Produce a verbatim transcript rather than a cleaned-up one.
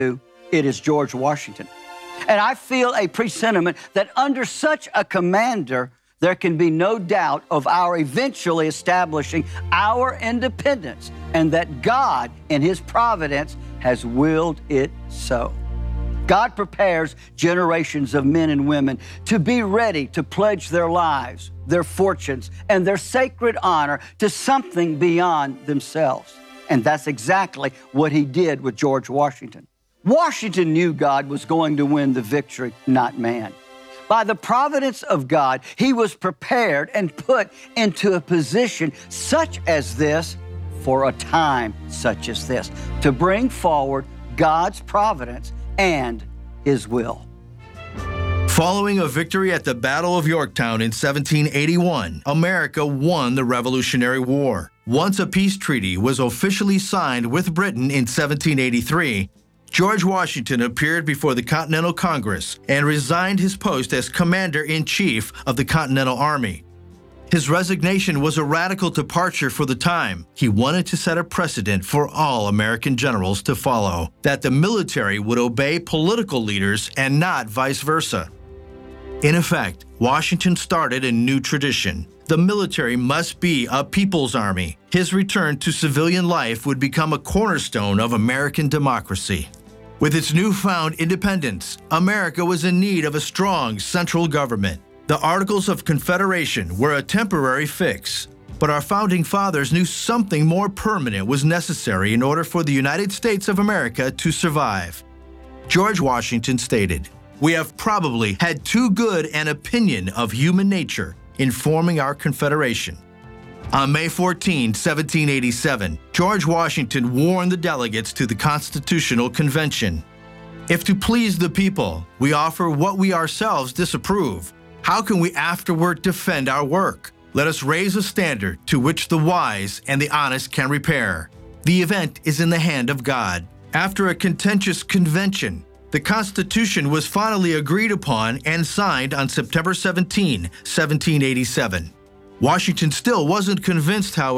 It is George Washington. And I feel a presentiment that under such a commander, there can be no doubt of our eventually establishing our independence, and that God, in His providence, has willed it so. God prepares generations of men and women to be ready to pledge their lives, their fortunes, and their sacred honor to something beyond themselves. And that's exactly what He did with George Washington. Washington knew God was going to win the victory, not man. By the providence of God, he was prepared and put into a position such as this for a time such as this, to bring forward God's providence and His will. Following a victory at the Battle of Yorktown in seventeen eighty-one, America won the Revolutionary War. Once a peace treaty was officially signed with Britain in seventeen eighty-three, George Washington appeared before the Continental Congress and resigned his post as Commander-in-Chief of the Continental Army. His resignation was a radical departure for the time. He wanted to set a precedent for all American generals to follow, that the military would obey political leaders and not vice versa. In effect, Washington started a new tradition. The military must be a people's army. His return to civilian life would become a cornerstone of American democracy. With its newfound independence, America was in need of a strong central government. The Articles of Confederation were a temporary fix, but our founding fathers knew something more permanent was necessary in order for the United States of America to survive. George Washington stated, "We have probably had too good an opinion of human nature in forming our Confederation." On May fourteenth, seventeen eighty-seven, George Washington warned the delegates to the Constitutional Convention. "If to please the people, we offer what we ourselves disapprove, how can we afterward defend our work? Let us raise a standard to which the wise and the honest can repair. The event is in the hand of God." After a contentious convention, the Constitution was finally agreed upon and signed on September seventeenth, seventeen eighty-seven. Washington still wasn't convinced, however,